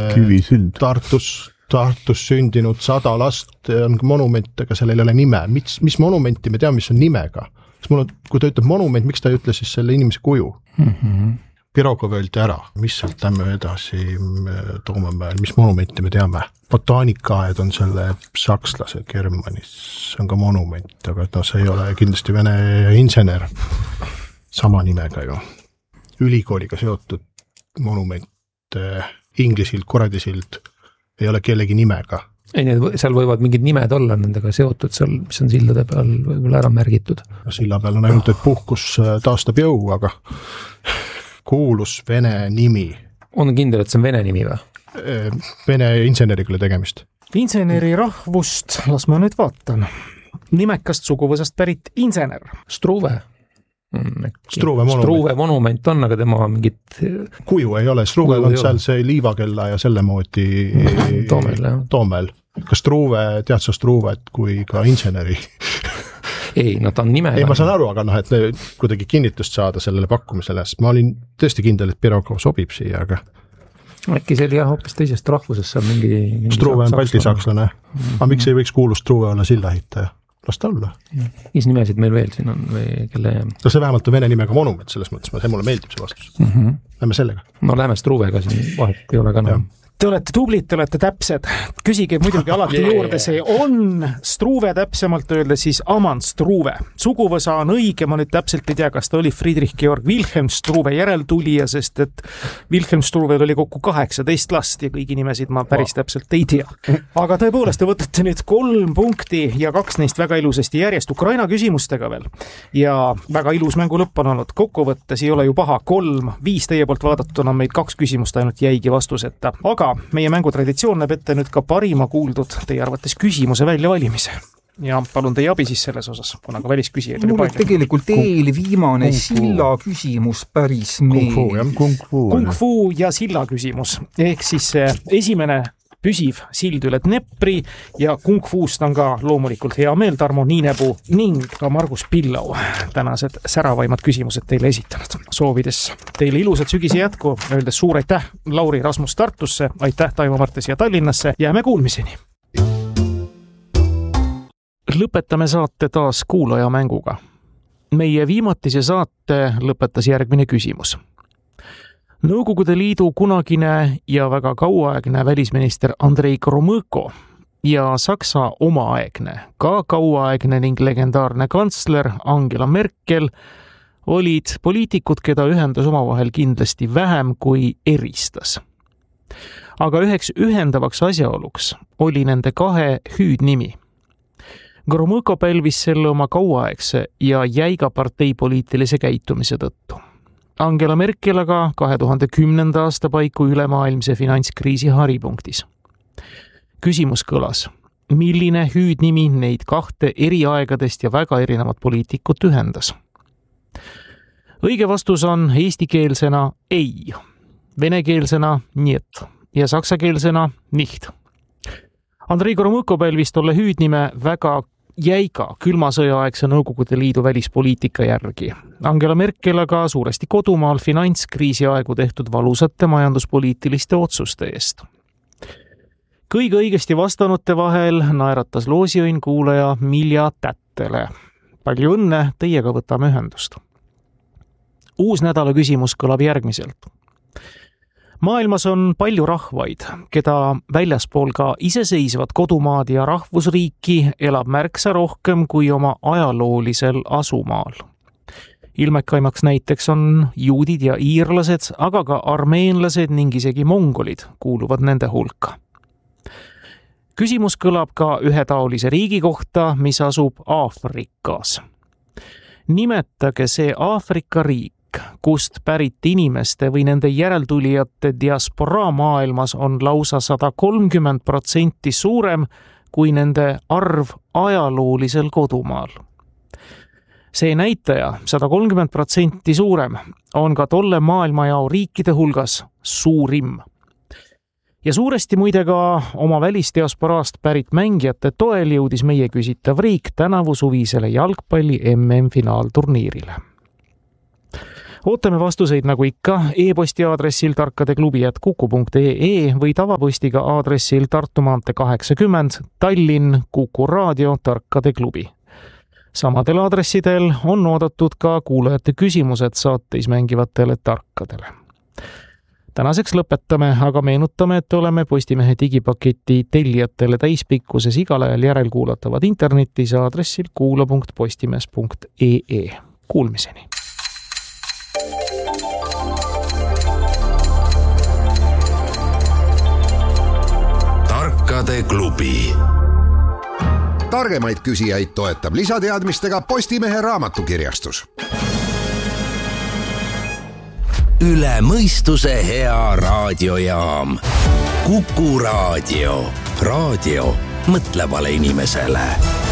Kivisünd. Tartus sündinud 100 last on monument, aga sellel ei ole nime. Mis monumenti me teame, mis on nimega? Kui ta ütleb monument, miks ta ei ütle siis selle inimese kuju? Pirogov öeldi ära, mis sealt lämme edasi Toomemäel, mis monumenti me teame? Botaanikaaed on selle sakslase Germanis, see on ka monument, aga see ei ole kindlasti vene insener sama nimega ju. Ülikooliga seotud monument, Inglisild, Kuradisild ei ole kellegi nimega. Ei, seal võivad mingid nimed olla nendega seotud, seal, mis on sildade peal võib-olla ära märgitud. Silla peal on ainult, et puhkus taastab jõu, aga kuulus vene nimi. On kindel, et see on vene nimi või? Vene inseneriga tegemist. Inseneri rahvust, las ma nüüd vaatan. Nimekast suguvõsast pärit insener. Struve. Struve monument on, aga tema mingit... Kuju ei ole, Struvel on seal see liivakella ja selle moodi Toomel. Kas Struve, tead sa Struvet kui ka inseneri? Ei, no ta on nime. Ei, ma saan aru, aga et kuidagi kinnitust saada sellele pakkumisele, sest ma olin tõesti kindel, et Pirogov sobib siia, aga... Äkki see oli hoopis teisest rahvusest, see on mingi Struve on baltisakslane. Aga miks ei võiks kuulus Struve olla sillahitaja? Las ta olla. Mis nimesid meil veel siin on? Või kelle... No see vähemalt on vene nimega monument, selles mõttes, see mulle meeldib see vastus. Lähme sellega. No lähme Struvega siin vahet ei ole ka enam. Te olete tublid, te olete täpsed. Küsige muidugi alati juurde, see on Struve täpsemalt öelda siis Amann Struve. Suguvõsa on õige, ma nüüd täpselt ei tea, kas ta oli Friedrich Georg Wilhelm Struve järeltulija, sest et Wilhelm Struvel oli kokku 18 last ja kõigi nimesid ma päris täpselt ei tea. Aga tõepoolest, te võtate nüüd 3 punkti ja 2 neist väga ilusasti järjest Ukraina küsimustega veel. Ja väga ilus mängu lõpp on olnud. Kokkuvõttes ei ole ju paha 3, 5 teie poolt vaadatuna meid 2 küsimust ainult jäigi vastuseta. Aga meie mängutraditsioon näeb ette nüüd ka parima kuuldud teie arvates küsimuse väljavalimise. Ja palun teie abi siis selles osas, kuna ka välisküsijaid oli palju. Tegelikult viimane Silla küsimus päris meeldis. Kung fu ja Silla küsimus. Ehk siis esimene püsiv sild üle Dnepri ja Kung Fuust on ka loomulikult hea meel Tarmo Niinepuu ning ka Margus Pillau tänased säravaimad küsimused teile esitanud. Soovides teile ilusat sügise jätku, öeldes suur aitäh Lauri Rasmus Tartusse, aitäh Taimo Martes ja Tallinnasse, jääme kuulmiseni. Lõpetame saate taas kuulaja mänguga. Meie viimatise saate lõpetas järgmine küsimus. Nõukogude Liidu kunagine ja väga kauaaegne välisminister Andrei Gromõko ja Saksa omaaegne, ka kauaaegne ning legendaarne kantsler Angela Merkel olid poliitikud, keda ühendas omavahel kindlasti vähem kui eristas. Aga üheks ühendavaks asjaoluks oli nende 2 hüüdnimi. Gromõko pälvis selle oma kauaaegse ja jäiga parteipoliitilise käitumise tõttu. Angela Merkel aga 2010. aasta paiku ülemaailmse finantskriisi haripunktis. Küsimus kõlas, milline hüüdnimi neid 2 eri aegadest ja väga erinevat poliitikut ühendas? Õige vastus on eestikeelsena ei, venekeelsena niet ja saksakeelsena nicht. Andrei Gromõko pälvis tolle hüüdnime väga jäiga külmasõjaaegse Nõukogude Liidu välispoliitika järgi. Angela Merkel aga suuresti kodumaal finantskriisi aegu tehtud valusate majanduspoliitiliste otsuste eest. Kõige õigesti vastanute vahel naeratas loosiõnn kuulaja Milja Tättele. Palju õnne, teiega võtame ühendust. Uus nädala küsimus kõlab järgmiselt. Maailmas on palju rahvaid, keda väljaspool ka iseseisvat kodumaad ja rahvusriiki elab märksa rohkem kui oma ajaloolisel asumaal. Ilmekaimaks näiteks on juudid ja iirlased, aga ka armeenlased ning isegi mongolid kuuluvad nende hulka. Küsimus kõlab ka ühetaolise riigi kohta, mis asub Aafrikas. Nimetage see Aafrika riik, kust pärit inimeste või nende järeltulijate diasporaa maailmas on lausa 130% suurem kui nende arv ajaloolisel kodumaal. See näitaja, 130% suurem, on ka tolle maailmajao riikide hulgas suurim. Ja suuresti muide ka oma välisdiasporaast pärit mängijate toel jõudis meie küsitav riik tänavu suvisele jalgpalli MM-finaalturniirile. Ootame vastuseid nagu ikka e-posti aadressil tarkadeklubi@kuku.ee või tavapostiga aadressil Tartu maantee 80 Tallinn Kuku raadio Tarkade klubi. Samadel aadressidel on oodatud ka kuulajate küsimused saateis mängivatele tarkadele. Tänaseks lõpetame, aga meenutame, et oleme Postimehe digipaketi tellijatele täispikkuses igal ajal järelkuulatavad internetis aadressil kuula.postimees.ee. Kuulmiseni! Tarkade klubi. Targemaid küsijaid toetab lisateadmistega Postimehe raamatukirjastus. Üle mõistuse hea raadiojaam. Kuku raadio. Raadio mõtlevale inimesele.